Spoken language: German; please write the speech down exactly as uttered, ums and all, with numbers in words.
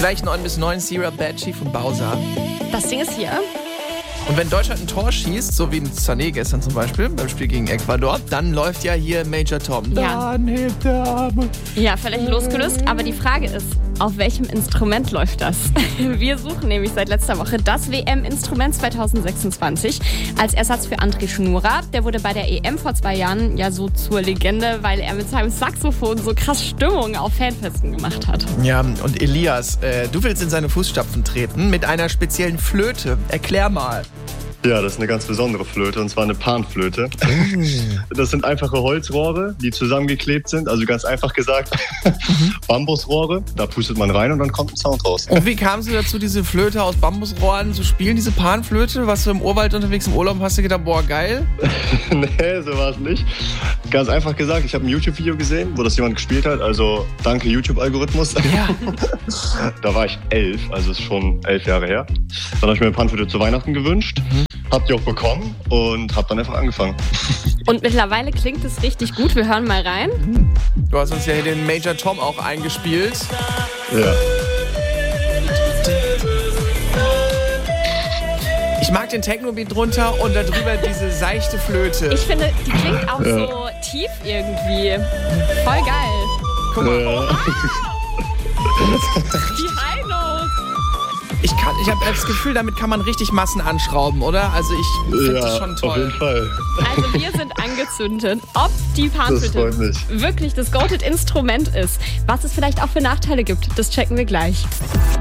Gleich neun bis neun, Sierra, Bad Chief und Bowser. Das Ding ist hier. Und wenn Deutschland ein Tor schießt, so wie in Sané gestern zum Beispiel, beim Spiel gegen Ecuador, dann läuft ja hier Major Tom. Ja. Dann hebt der Arme. Ja, völlig losgelöst. Aber die Frage ist, auf welchem Instrument läuft das? Wir suchen nämlich seit letzter Woche das W M-Instrument zwanzig sechsundzwanzig als Ersatz für André Schnura. Der wurde bei der E M vor zwei Jahren ja so zur Legende, weil er mit seinem Saxophon so krass Stimmung auf Fanfesten gemacht hat. Ja, und Elias, äh, du willst in seine Fußstapfen treten mit einer speziellen Flöte. Erklär mal. Ja, das ist eine ganz besondere Flöte, und zwar eine Panflöte. Das sind einfache Holzrohre, die zusammengeklebt sind, also ganz einfach gesagt Bambusrohre. Da pustet man rein und dann kommt ein Sound raus. Und wie kamst du dazu, diese Flöte aus Bambusrohren zu spielen, diese Panflöte? Warst du im Urwald unterwegs im Urlaub und hast du gedacht, boah, geil? Nee, so war es nicht. Ganz einfach gesagt, ich habe ein YouTube-Video gesehen, wo das jemand gespielt hat, also danke YouTube-Algorithmus. Ja. Da war ich elf, also ist schon elf Jahre her. Dann habe ich mir eine Panflöte zu Weihnachten gewünscht. Mhm. Hab die auch bekommen und hab dann einfach angefangen. Und mittlerweile klingt es richtig gut. Wir hören mal rein. Du hast uns ja hier den Major Tom auch eingespielt. Ja. Ich mag den Techno-Beat drunter und darüber diese seichte Flöte. Ich finde, die klingt auch Ja. so tief irgendwie. Voll geil. Guck mal. Ja. Die Heilos. Ich, kann, ich habe das Gefühl, damit kann man richtig Massen anschrauben, oder? Also ich finde das Ja, schon auf jeden toll. Fall. Also wir sind angezündet. Ob die Das Panflöte freut mich. wirklich das Goated-Instrument ist, was es vielleicht auch für Nachteile gibt, das checken wir gleich.